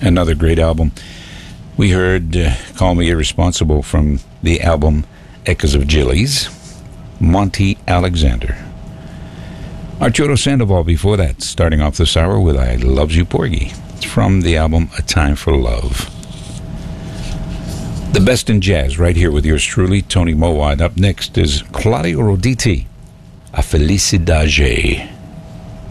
Another great album. We heard Call Me Irresponsible from the album Echoes of Gillies, Monty Alexander. Arturo Sandoval before that, starting off this hour with I Loves You Porgy. It's from the album A Time for Love. The best in jazz right here with yours truly, Tony Mowat. Up next is Claudio Roditi, A Felicidade.